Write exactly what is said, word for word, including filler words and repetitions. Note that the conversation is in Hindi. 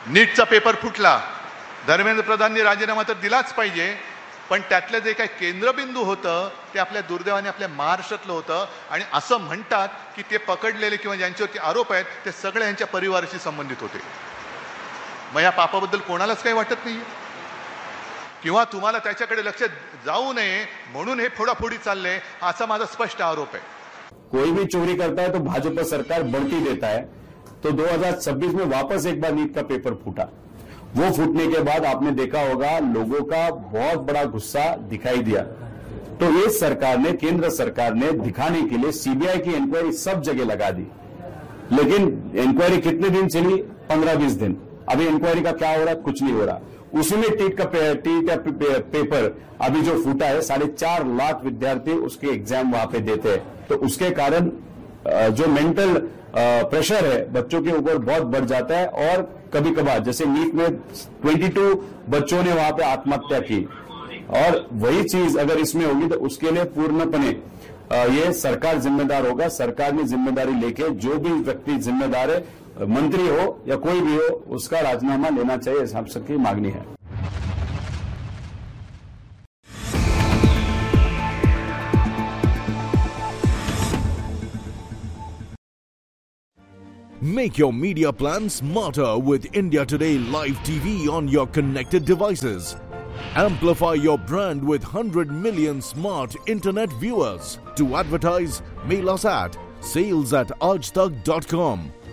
नीटचा पेपर फुटला, धर्मेंद्र प्रधाननी राजीनामा तर दिलाच पाहिजे, पण त्यातलं जे काही केंद्रबिंदू होतं ते आपल्या दुर्दैवाने आपल्या महाराष्ट्रातलं होतं. आणि असं म्हणतात की ते पकडलेले किंवा ज्यांच्यावरती आरोप आहेत ते सगळे यांच्या परिवाराशी संबंधित होते. मग या पापाबद्दल कोणालाच काही वाटत नाही किंवा तुम्हाला त्याच्याकडे लक्ष जाऊ नये म्हणून हे फोडाफोडी चालले, असा माझा स्पष्ट आरोप आहे. कोई भी चोरी करता है तो भाजपा सरकार बढ़ती देता है. तो दो हज़ार छब्बीस में वापस एक बार नीट का पेपर फूटा. वो फूटने के बाद आपने देखा होगा लोगों का बहुत बड़ा गुस्सा दिखाई दिया. तो ये सरकार ने, केंद्र सरकार ने दिखाने के लिए सीबीआई की इंक्वायरी सब जगह लगा दी. लेकिन इंक्वायरी कितने दिन चली? पंद्रह बीस दिन. अभी इंक्वायरी का क्या हो रहा है? कुछ नहीं हो रहा. उसी में टीट का टीट का पेपर अभी जो फूटा है, साढ़े चार लाख विद्यार्थी उसके एग्जाम वहां पे देते हैं. तो उसके कारण जो मेंटल प्रेशर है बच्चों के ऊपर बहुत बढ़ जाता है. और कभी कभार जैसे नीट में बाईस बच्चों ने वहां पे आत्महत्या की, और वही चीज अगर इसमें होगी तो उसके लिए पूर्णपणे ये सरकार जिम्मेदार होगा. सरकार ने जिम्मेदारी लेके जो भी व्यक्ति जिम्मेदार है, मंत्री हो या कोई भी हो, उसका राजीनामा लेना चाहिए, ऐसा हम सबकी मांगनी है. Make your media plan smarter with India Today Live T V on your connected devices. Amplify your brand with one hundred million smart internet viewers. To advertise, mail us at sales at aajtak dot com.